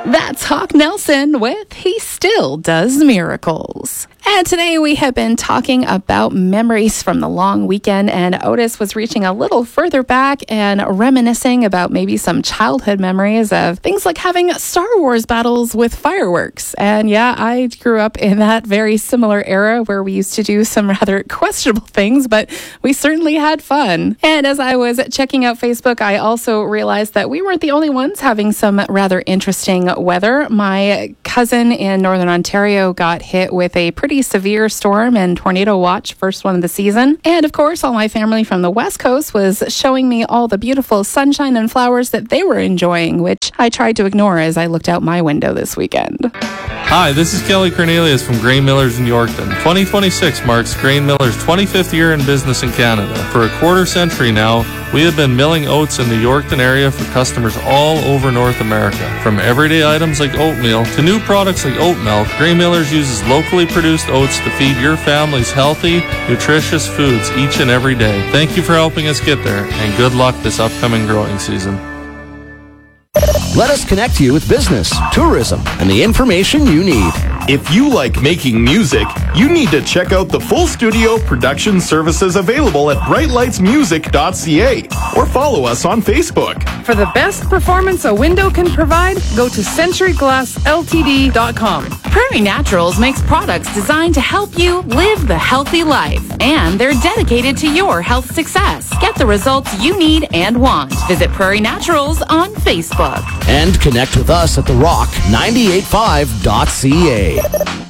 That's Hawk Nelson with He Still Does Miracles. And today we have been talking about memories from the long weekend, and Otis was reaching a little further back and reminiscing about maybe some childhood memories of things like having Star Wars battles with fireworks. And yeah, I grew up in that very similar era where we used to do some rather questionable things, but we certainly had fun. And as I was checking out Facebook, I also realized that we weren't the only ones having some rather interesting weather. My cousin in Northern Ontario got hit with a pretty severe storm and tornado watch, first one of the season. And of course, all my family from the West Coast was showing me all the beautiful sunshine and flowers that they were enjoying, which I tried to ignore as I looked out my window this weekend. Hi, this is Kelly Cornelius from Grain Millers in Yorkton. 2026 marks Grain Millers' 25th year in business in Canada. For a quarter century now, we have been milling oats in the Yorkton area for customers all over North America. From everyday items like oatmeal to new products like oat milk, Grain Millers uses locally produced oats to feed your families healthy, nutritious foods each and every day. Thank you for helping us get there, and good luck this upcoming growing season. Let us connect you with business, tourism, and the information you need. If you like making music, you need to check out the full studio production services available at brightlightsmusic.ca or follow us on Facebook. For the best performance a window can provide, go to centuryglassltd.com. Prairie Naturals makes products designed to help you live the healthy life, and they're dedicated to your health success. Get the results you need and want. Visit Prairie Naturals on Facebook. And connect with us at the Rock 98.5.ca.